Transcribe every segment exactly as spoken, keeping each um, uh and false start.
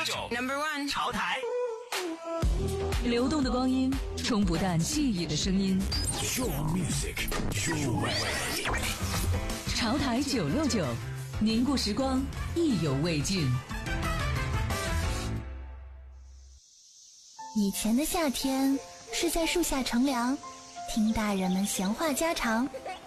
九 Number One 潮台， 流动的光阴，冲不淡记忆的声音。 Your music, your way。 潮台九六九，凝固时光，意犹未尽。 以前的夏天是在树下乘凉，听大人们闲话家常。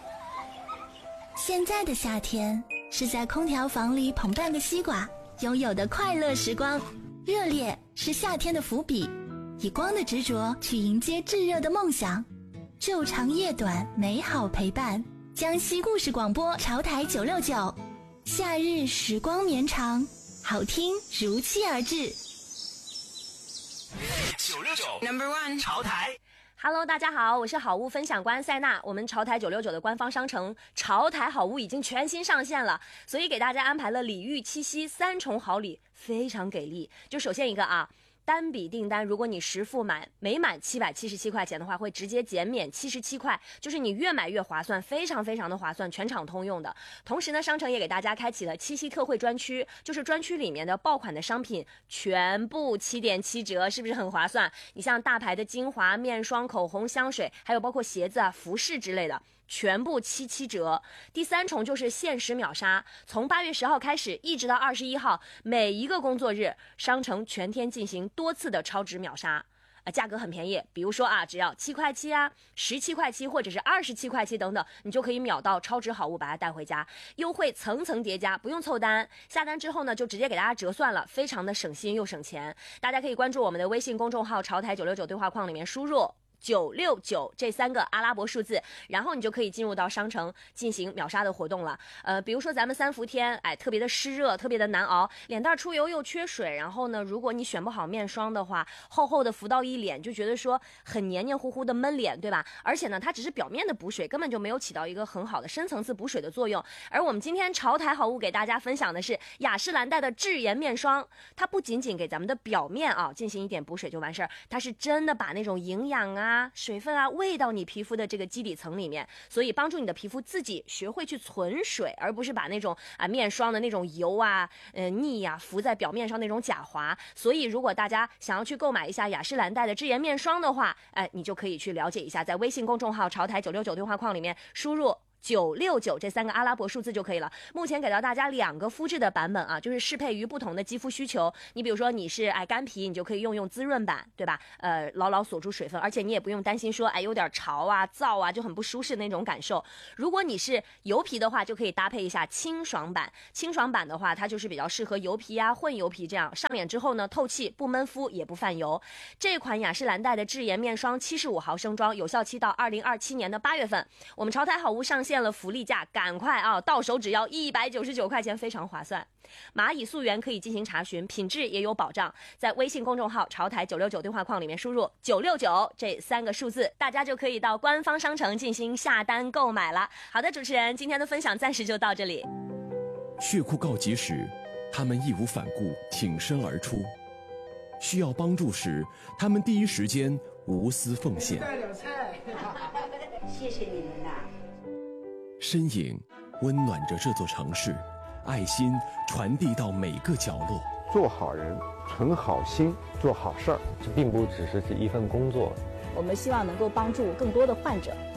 现在的夏天是在空调房里捧半个西瓜，拥有的快乐时光。热烈是夏天的伏笔，以光的执着去迎接炙热的梦想。昼长夜短，美好陪伴。江西故事广播潮台九六九，夏日时光绵长，好听如期而至。 九六九 Number One 潮台。 Hello， 大家好，我是好物分享官塞娜。我们潮台九六九的官方商城潮台好物已经全新上线了，所以给大家安排了礼遇七夕三重好礼，非常给力。就首先一个啊，单笔订单，如果你实付满每满七百七十七块钱的话，会直接减免七十七块，就是你越买越划算，非常非常的划算，全场通用的。同时呢，商城也给大家开启了七夕特惠专区，就是专区里面的爆款的商品全部七点七折，是不是很划算？你像大牌的精华、面霜、口红、香水，还有包括鞋子啊、服饰之类的，全部七七折。第三重就是限时秒杀，从八月十号开始一直到二十一号，每一个工作日，商城全天进行多次的超值秒杀。呃，价格很便宜，比如说啊，只要七块七啊、十七块七或者是二十七块七等等，你就可以秒到超值好物，把它带回家。优惠层层叠加，不用凑单，下单之后呢，就直接给大家折算了，非常的省心又省钱。大家可以关注我们的微信公众号潮台九六九对话框里面输入九六九这三个阿拉伯数字，然后你就可以进入到商城进行秒杀的活动了。呃，比如说咱们三伏天，哎，特别的湿热，特别的难熬，脸蛋出油又缺水，然后呢，如果你选不好面霜的话，厚厚的浮到一脸，就觉得说很黏黏糊糊的闷脸，对吧？而且呢，它只是表面的补水，根本就没有起到一个很好的深层次补水的作用。而我们今天潮台好物给大家分享的是雅诗兰黛的智颜面霜，它不仅仅给咱们的表面啊进行一点补水就完事儿，它是真的把那种营养啊水分啊喂到你皮肤的这个基底层里面，所以帮助你的皮肤自己学会去存水，而不是把那种啊面霜的那种油啊呃腻呀、啊、浮在表面上那种假滑。所以如果大家想要去购买一下雅诗兰黛的智颜面霜的话，哎，你就可以去了解一下，在微信公众号潮台九六九对话框里面输入九六九这三个阿拉伯数字就可以了。目前给到大家两个肤质的版本啊，就是适配于不同的肌肤需求。你比如说你是哎干皮，你就可以用用滋润版，对吧？呃，牢牢锁住水分，而且你也不用担心说哎有点潮啊、燥啊，就很不舒适那种感受。如果你是油皮的话，就可以搭配一下清爽版。清爽版的话，它就是比较适合油皮啊、混油皮这样，上脸之后呢透气，不闷肤也不泛油。这款雅诗兰黛的智颜面霜七十五毫升装，有效期到二零二七年的八月份。我们潮台好物上线了福利价，赶快啊，到手只要一百九十九块钱，非常划算。蚂蚁溯源可以进行查询，品质也有保障。在微信公众号潮台九六九对话框里面输入九六九这三个数字，大家就可以到官方商城进行下单购买了。好的，主持人，今天的分享暂时就到这里。 血库告急时，他们义无反顾挺身而出；需要帮助时，他们第一时间无私奉献。 带点菜， 谢谢你们呐。 身影温暖着这座城市，爱心传递到每个角落。 做好人，存好心，做好事儿，这并不只是一份工作。 我们希望能够帮助更多的患者。